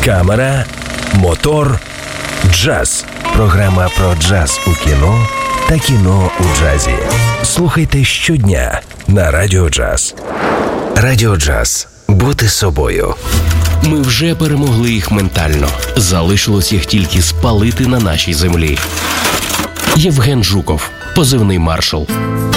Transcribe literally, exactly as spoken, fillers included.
камера, мотор, джаз. Програма про джаз у кіно та кіно у джазі. Слухайте щодня на Радіо Джаз. Радіо Джаз. Бути собою. Ми вже перемогли їх ментально. Залишилось їх тільки спалити на нашій землі. Євген Жуков, позивний маршал.